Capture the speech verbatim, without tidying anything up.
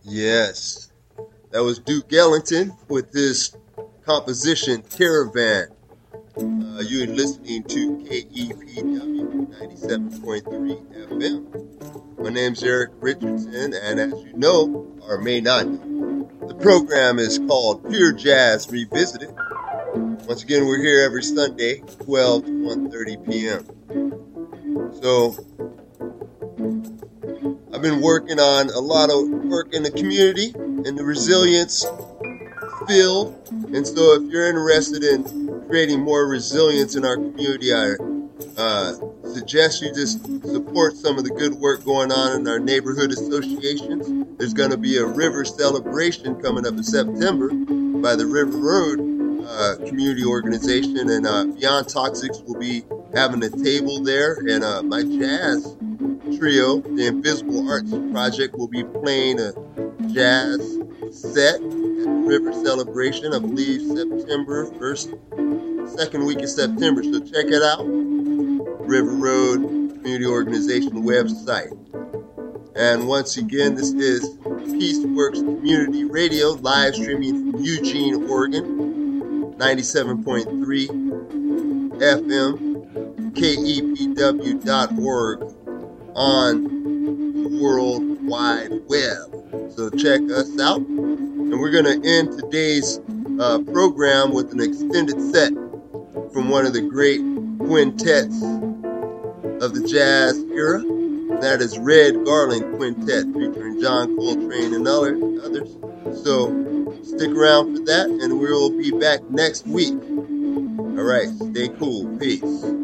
Yes, that was Duke Ellington with this composition Caravan. Uh, you're listening to K E P W ninety-seven point three F M. My name's Eric Richardson, and as you know, or may not know, the program is called Pure Jazz Revisited. Once again, we're here every Sunday, twelve to one thirty p.m. So, I've been working on a lot of work in the community, in the resilience field. And so if you're interested in creating more resilience in our community, I uh, suggest you just support some of the good work going on in our neighborhood associations. There's going to be a river celebration coming up in September by the River Road uh, community organization, and uh, Beyond Toxics will be having a table there, and uh, my jazz trio, the Invisible Arts Project, will be playing a jazz set at the River Celebration, I believe September first, second week of September. So check it out, River Road Community Organization website. And once again, this is Peaceworks Community Radio, live streaming from Eugene, Oregon, ninety-seven point three F M, K E P W dot org on the World Wide Web. So check us out. And we're going to end today's uh, program with an extended set from one of the great quintets of the jazz era. That is Red Garland Quintet, featuring John Coltrane and other, others. So stick around for that, and we'll be back next week. All right, stay cool. Peace.